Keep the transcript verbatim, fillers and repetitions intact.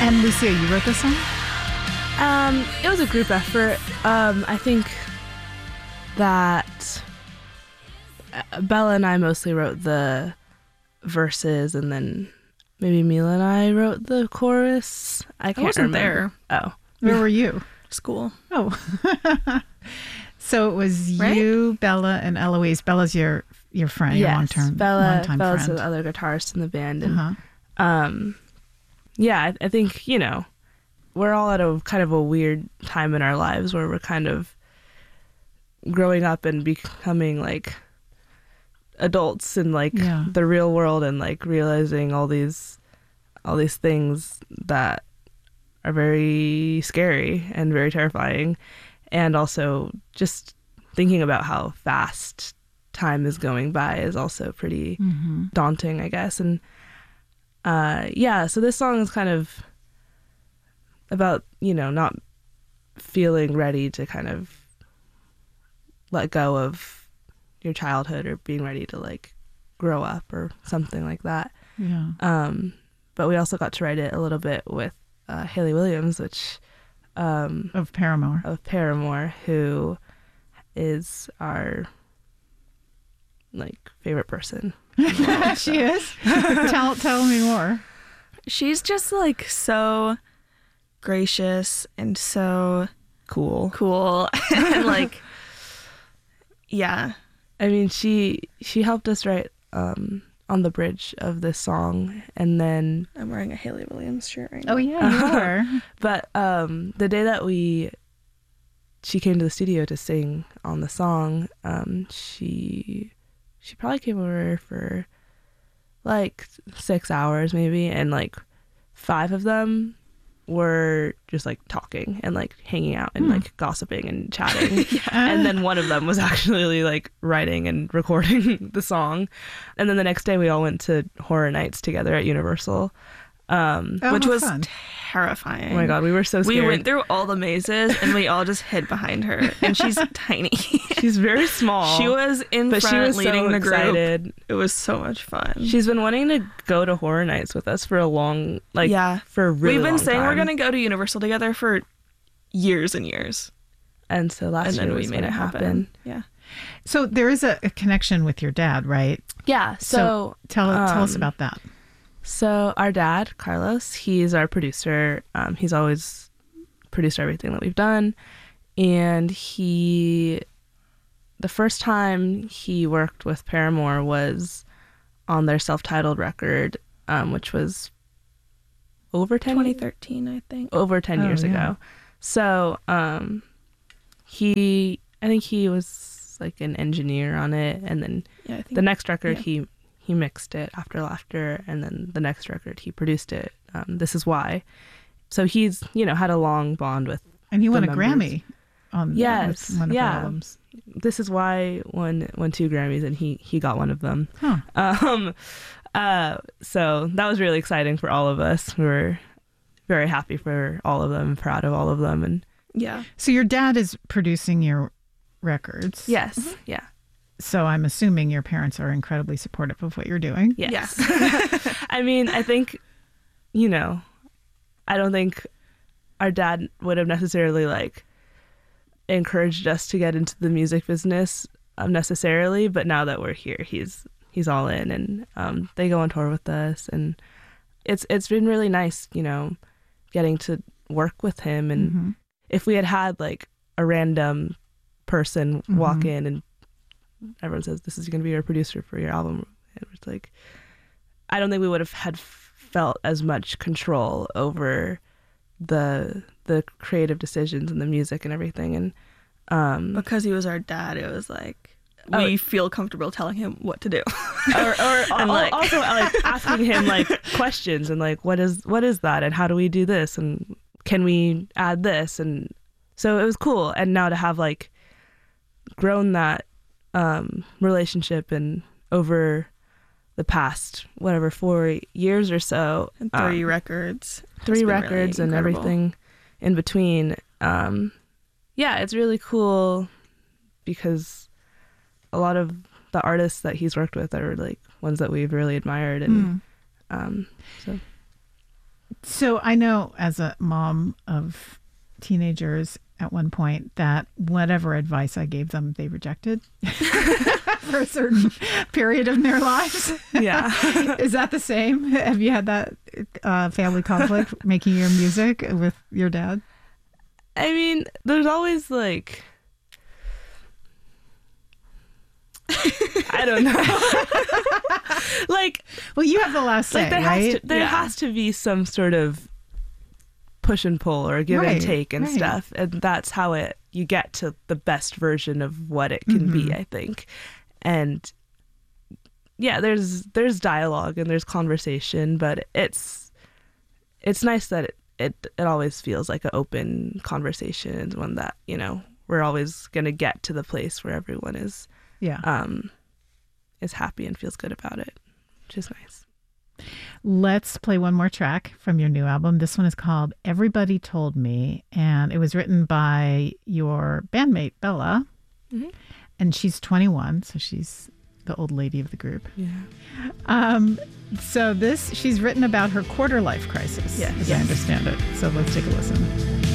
And Lucia, you wrote this song? Um, it was a group effort. Um, I think that Bella and I mostly wrote the verses, and then maybe Mila and I wrote the chorus. I can't I wasn't remember. there. Oh, Where were you? School. Oh. So it was Right? you, Bella, and Eloise. Bella's your your friend, your yes. long-term, Bella, long-time Bella's friend. the other guitarist in the band, and Uh-huh. um, yeah, I, I think, you know, we're all at a kind of a weird time in our lives where we're kind of growing up and becoming like adults in like Yeah. the real world, and like realizing all these all these things that are very scary and very terrifying, and also just thinking about how fast time is going by is also pretty Mm-hmm. daunting, I guess. And uh yeah, so this song is kind of about, you know, not feeling ready to kind of let go of your childhood, or being ready to like grow up or something like that. Yeah. Um but we also got to write it a little bit with uh, Hayley Williams, which um Of Paramore. of Paramore, who is our like favorite person. She is. tell tell me more. She's just like so gracious and so Cool. cool and like, yeah. I mean, she she helped us write um on the bridge of this song, and then I'm wearing a Hayley Williams shirt right now. Oh yeah, you are. but um the day that we she came to the studio to sing on the song, um she she probably came over for like six hours maybe, and like five of them were just like talking and like hanging out and Hmm. like gossiping and chatting. And then one of them was actually like writing and recording the song. And then the next day we all went to Horror Nights together at Universal. Um, Oh, which how was fun. terrifying. oh my God, we were so scared. We went through all the mazes and we all just hid behind her. And she's tiny. She's very small. She was in but front she was leading so the group. excited. It was so much fun. She's been wanting to go to Horror Nights with us for a long, like, Yeah. for a really We've been long saying we're time. going to go to Universal together for years and years. And so last and then year we was made when it happen. happen. Yeah. So there is a, a connection with your dad, right? Yeah. So, Tell tell us um, about that. So our dad, Carlos, he's our producer. Um, he's always produced everything that we've done. And he, the first time he worked with Paramore was on their self-titled record, um, which was over ten twenty thirteen, I think. over ten Oh, years yeah. ago. So um, he, I think he was like an engineer on it. And then Yeah, I think. the next record yeah. he he mixed it, After Laughter, and then the next record he produced it, um, This Is Why. So he's, you know, had a long bond with And he won a the members. Grammy on Yes, with one of yeah. her albums. This Is Why won won two Grammys, and he he got one of them. Huh. Um, uh, so that was really exciting for all of us. We were very happy for all of them, proud of all of them, and Yeah. So your dad is producing your records. yes, yeah, So I'm assuming your parents are incredibly supportive of what you're doing. yes. I mean, I think, you know, I don't think our dad would have necessarily like encouraged us to get into the music business um, necessarily, but now that we're here, he's he's all in, and um, they go on tour with us, and it's it's been really nice, you know, getting to work with him. And Mhm. if we had had like a random person walk Mhm. in and everyone says, "This is going to be your producer for your album," it was like, I don't think we would have had felt as much control over the the creative decisions and the music and everything. And um Because he was our dad, it was like, Oh. we feel comfortable telling him what to do. or, or And, al- like- also like asking him like questions and like, what is what is that, and how do we do this, and can we add this? And so it was cool. And now to have like grown that um relationship, and over the past whatever four years or so, And three um, records. It's three been really records and incredible. everything in between. Um, yeah, it's really cool because a lot of the artists that he's worked with are like ones that we've really admired, and Mm. um, so So I know as a mom of teenagers at one point that whatever advice I gave them, they rejected for a certain period of their lives. Yeah. Is that the same? Have you had that uh, family conflict making your music with your dad? I mean, there's always like, I don't know. Like, well, you have the last say, like there right? has to, there Yeah. has to be some sort of push and pull or give Right, and take and right. stuff, and that's how it you get to the best version of what it can be, I think. And yeah, there's there's dialogue and there's conversation, but it's it's nice that it it, it always feels like an open conversation, and one that, you know, we're always going to get to the place where everyone is Yeah. um is happy and feels good about it, which is nice. Let's play one more track from your new album. This one is called Everybody Told Me, and it was written by your bandmate, Bella. Mhm. And she's twenty-one, so she's the old lady of the group. Yeah. Um, so this, she's written about her quarter life crisis, Yes. as I understand it. So let's take a listen.